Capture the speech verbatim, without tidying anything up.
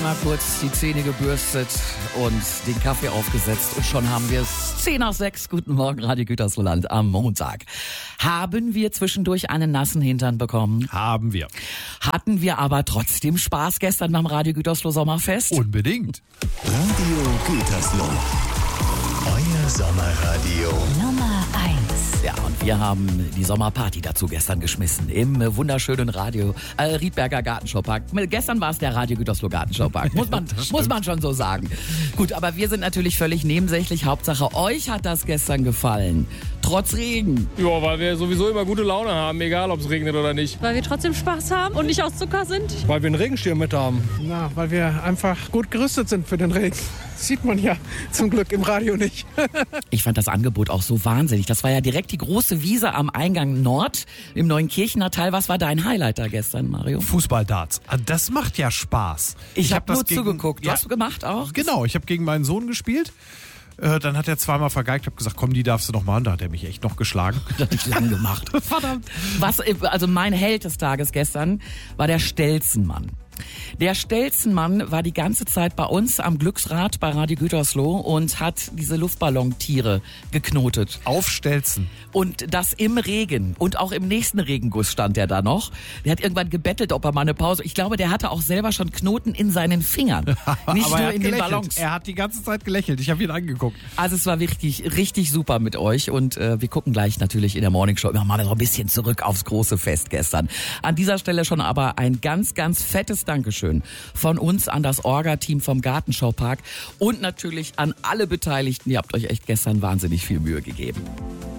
einmal kurz die Zähne gebürstet und den Kaffee aufgesetzt und schon haben wir es zehn nach sechs. Guten Morgen, Radio Gütersloh-Land am Montag. Haben wir zwischendurch einen nassen Hintern bekommen? Haben wir. Hatten wir aber trotzdem Spaß gestern beim Radio Gütersloh Sommerfest? Unbedingt. Radio Gütersloh. Euer Sommerradio. Nummer eins. Ja, und wir haben die Sommerparty dazu gestern geschmissen im wunderschönen Radio äh, Riedberger Gartenschaupark. Gestern war es der Radio Gütersloh Gartenschaupark, muss man, muss man schon so sagen. Gut, aber wir sind natürlich völlig nebensächlich. Hauptsache, euch hat das gestern gefallen. Trotz Regen. Ja, weil wir sowieso immer gute Laune haben, egal ob es regnet oder nicht. Weil wir trotzdem Spaß haben und nicht aus Zucker sind. Weil wir einen Regenschirm mit haben. Na, weil wir einfach gut gerüstet sind für den Regen. Das sieht man ja zum Glück im Radio nicht. Ich fand das Angebot auch so wahnsinnig. Das war ja direkt die große Wiese am Eingang Nord im Neunkirchener Teil. Was war dein Highlight da gestern, Mario? Fußballdarts. Das macht ja Spaß. Ich, ich hab habe nur gegen, zugeguckt. Du ja, hast gemacht auch? Genau, ich habe gegen meinen Sohn gespielt. Äh, dann hat er zweimal vergeigt. Ich habe gesagt, komm, die darfst du noch mal. Da hat er mich echt noch geschlagen. Das hat dich lang gemacht. Verdammt. Was, also mein Held des Tages gestern war der Stelzenmann. Der Stelzenmann war die ganze Zeit bei uns am Glücksrad bei Radio Gütersloh und hat diese Luftballontiere geknotet. Auf Stelzen. Und das im Regen. Und auch im nächsten Regenguss stand er da noch. Der hat irgendwann gebettelt, ob er mal eine Pause... Ich glaube, der hatte auch selber schon Knoten in seinen Fingern. Nicht Aber nur er hat in gelächelt. den Ballons. Er hat die ganze Zeit gelächelt. Ich habe ihn angeguckt. Also es war richtig, richtig super mit euch. Und äh, wir gucken gleich natürlich in der Morningshow immer mal so ein bisschen zurück aufs große Fest gestern. An dieser Stelle schon aber ein ganz, ganz fettes Dankeschön von uns an das Orga-Team vom Gartenschaupark und natürlich an alle Beteiligten. Ihr habt euch echt gestern wahnsinnig viel Mühe gegeben.